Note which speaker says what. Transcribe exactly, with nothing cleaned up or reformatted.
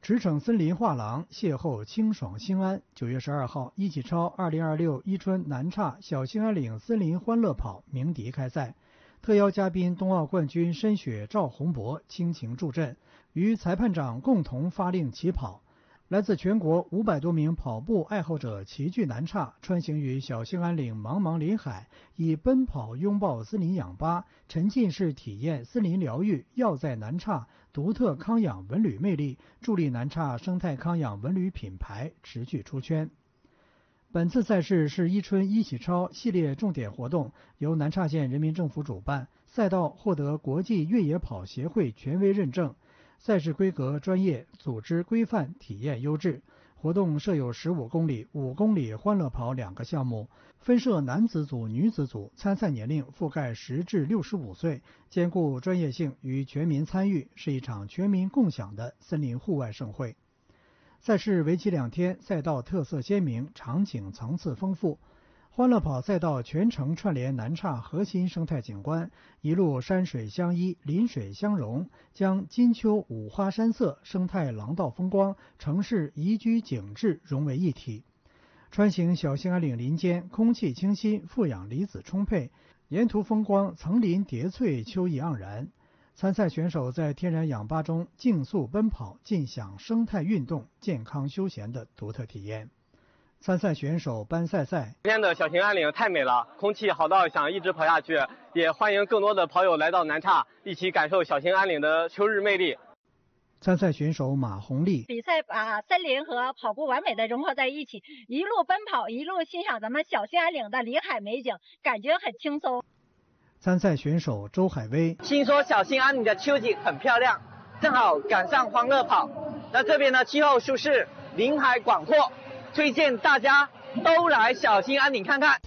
Speaker 1: 驰骋森林画廊，邂逅清爽兴安。九月十二号，一起超二零二六伊春南岔小兴安岭森林欢乐跑鸣笛开赛，特邀嘉宾冬奥冠军申雪赵宏博倾情助阵，与裁判长共同发令起跑。来自全国五百多名跑步爱好者齐聚南岔，穿行于小兴安岭茫茫林海，以奔跑拥抱森林氧吧，沉浸式体验森林疗愈，药在南岔独特康养文旅魅力，助力南岔生态康养文旅品牌持续出圈。本次赛事是伊春一起超系列重点活动，由南岔县人民政府主办，赛道获得国际越野跑协会权威认证。赛事规格专业，组织规范，体验优质。活动设有十五公里、五公里欢乐跑两个项目，分设男子组、女子组，参赛年龄覆盖十至六十五岁，兼顾专业性与全民参与，是一场全民共享的森林户外盛会。赛事为期两天，赛道特色鲜明，场景层次丰富。欢乐跑赛道全程串联南岔核心生态景观，一路山水相依，林水相融，将金秋五花山色、生态廊道风光、城市宜居景致融为一体。穿行小兴安岭林间，空气清新，负氧离子充沛，沿途风光层林叠翠，秋意盎然。参赛选手在天然氧吧中竞速奔跑，尽享生态运动、健康休闲的独特体验。参赛选手班赛赛：
Speaker 2: 今天的小兴安岭太美了，空气好到想一直跑下去，也欢迎更多的跑友来到南岔，一起感受小兴安岭的秋日魅力。
Speaker 1: 参赛选手马红丽：
Speaker 3: 比赛把森林和跑步完美的融合在一起，一路奔跑，一路欣赏咱们小兴安岭的林海美景，感觉很轻松。
Speaker 1: 参赛选手周海威：
Speaker 4: 听说小兴安岭的秋景很漂亮，正好赶上欢乐跑。那这边呢，气候舒适，林海广阔，推荐大家都来小兴安岭看看。